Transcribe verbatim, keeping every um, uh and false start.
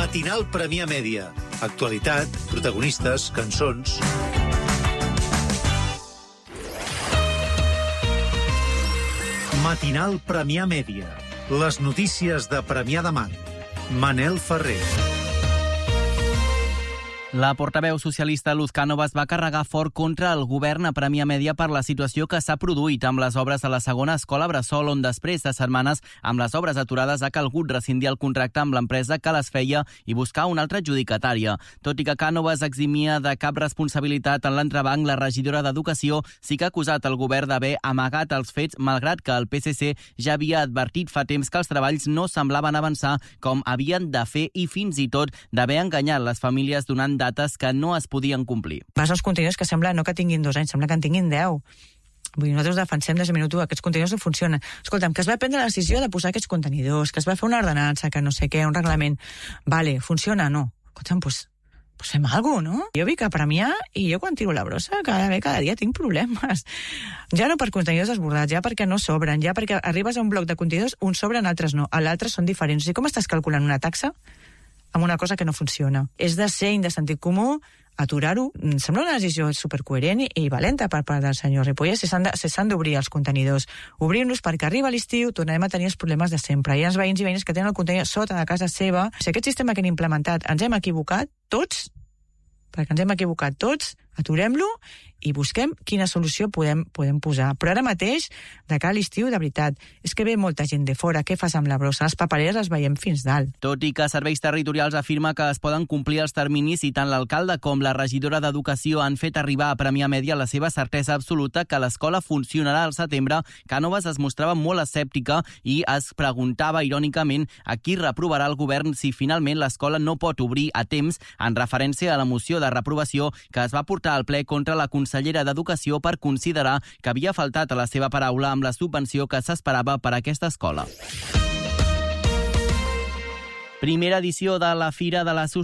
Matinal Premià Mèdia. Actualitat, protagonistes, cançons... Matinal Premià Mèdia. Les notícies de Premià de Mar. Manel Ferrer. La portaveu socialista Luz Cánovas va carregar fort contra el govern a Premià Mèdia per la situació que s'ha produït amb les obres a la segona escola bressol, on després de setmanes amb les obres aturades ha calgut rescindir el contracte amb l'empresa que les feia i buscar una altra adjudicatària. Tot i que Cánovas eximia de cap responsabilitat en l'entrebanc, la regidora d'Educació sí que ha acusat el govern d'haver amagat els fets, malgrat que el P S C ja havia advertit fa temps que els treballs no semblaven avançar com havien de fer i fins i tot d'haver enganyat les famílies donant dates que no es podien complir. Vas als contenidors que sembla no que tinguin dos anys, sembla que en tinguin deu. Vull dir, nosaltres defensem des de minut u, aquests contenidors no funcionen. Escolta'm, que es va prendre la decisió de posar aquests contenidors, que es va fer una ordenança, que no sé què, un reglament. Vale, funciona? No. Escolta'm, doncs, pues fem alguna cosa, no? Jo vinc a Premià i jo quan tiro la brossa cada, cada dia tinc problemes. Ja no per contenidors desbordats, ja perquè no sobren, ja perquè arribes a un bloc de contenidors, uns sobren, altres no. A l'altre són diferents. O sigui, com estàs calculant una taxa amb una cosa que no funciona? És de seny, de sentit comú, aturar-ho. Em sembla una decisió supercoherent i, i valenta per part del senyor Ripollès. Si s'han de, si s'han d'obrir els contenidors, obrim-los perquè arriba l'estiu, tornarem a tenir els problemes de sempre. Hi ha els veïns i veïnes que tenen el contenidor sota de casa seva. Si aquest sistema que hem implementat ens hem equivocat, tots, perquè ens hem equivocat tots, aturem-lo i busquem quina solució podem, podem posar. Però ara mateix, de cara a l'estiu, de veritat, és que ve molta gent de fora. Què fas amb la brossa? Les papereres les veiem fins dalt. Tot i que Serveis Territorials afirma que es poden complir els terminis i tant l'alcalde com la regidora d'Educació han fet arribar a Premià Mèdia la seva certesa absoluta que l'escola funcionarà al setembre, Cánovas es mostrava molt escèptica i es preguntava irònicament a qui reprovarà el govern si finalment l'escola no pot obrir a temps, en referència a la moció de reprovació que es va portar al ple contra la consellera d'Educació per considerar que havia faltat a la seva paraula amb la subvenció que s'esperava per a aquesta escola. Primera edició de la Fira de la